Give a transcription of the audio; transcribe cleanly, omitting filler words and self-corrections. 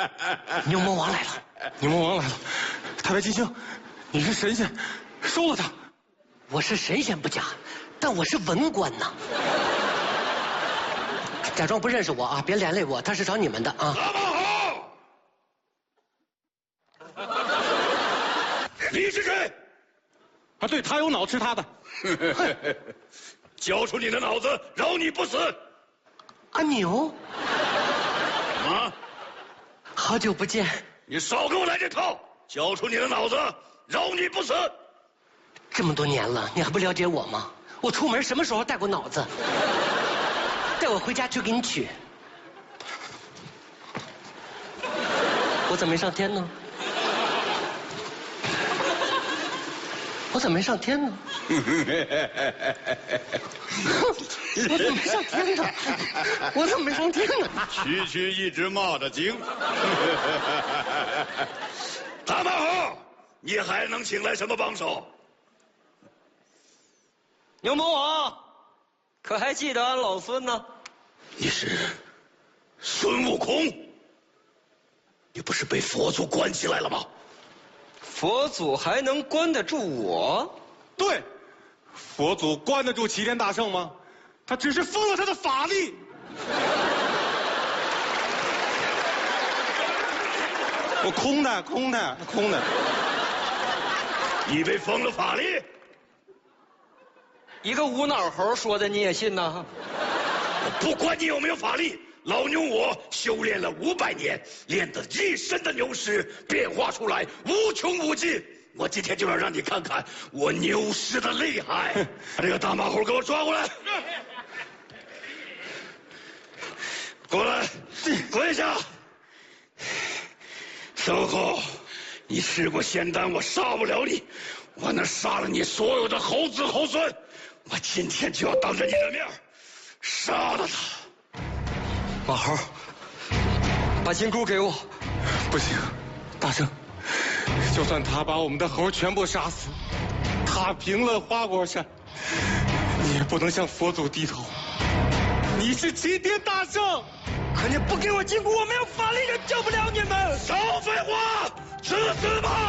牛魔王来了， 牛魔王来了！太白金星，你是神仙，收了他。 我是神仙不假，但我是文官呐。假装不认识我啊，别连累我，他是找你们的啊。 大马好，你是谁？ 啊，对他有脑吃他的。 交出你的脑子，饶你不死！ 阿牛， 啊！ 好久不见。 你少给我来这套！交出你的脑子，饶你不死！ 这么多年了，你还不了解我吗？我出门什么时候带过脑子？带我回家去给你取。我怎么没上天呢？我怎么没上天呢？我怎么没上天呢？我怎么没上天呢？ 区区一只蚂蚱精。大马好，你还能请来什么帮手？ 牛魔王，可还记得俺老孙呢？ 你是孙悟空？你不是被佛祖关起来了吗？ 佛祖还能关得住我？ 对，佛祖关得住齐天大圣吗？他只是封了他的法力。我空的。 你被封了法力？ 一个无脑猴说的你也信呐？ 我不管你有没有法力，老牛我修炼了500年，练得一身的牛尸变化出来无穷无尽。我今天就要让你看看我牛尸的厉害。把这个大马猴给我抓过来！过来，跪下！孙悟空，你吃过仙丹，我杀不了你，我能杀了你所有的猴子猴孙。我今天就要当着你的面杀了他。 马猴，把金箍给我。 不行，大圣，就算他把我们的猴全部杀死，踏平了花果山，你也不能向佛祖低头。你是齐天大圣， 可你不给我金箍，我没有法力就救不了你们。 少废话，去死吧！